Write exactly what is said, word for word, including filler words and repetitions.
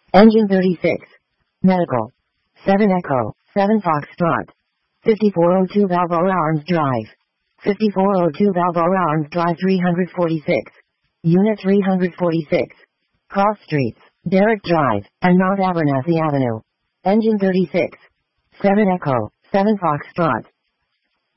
Engine thirty-six. Medical. seven Echo, seven Foxtrot. fifty-four oh two Balboa Arms Drive. fifty-four oh two Balboa Arms Drive three forty-six. Unit three forty-six. Cross Streets, Derrick Drive, and Mount Abernathy Avenue. Engine thirty-six. seven Echo, seven Foxtrot.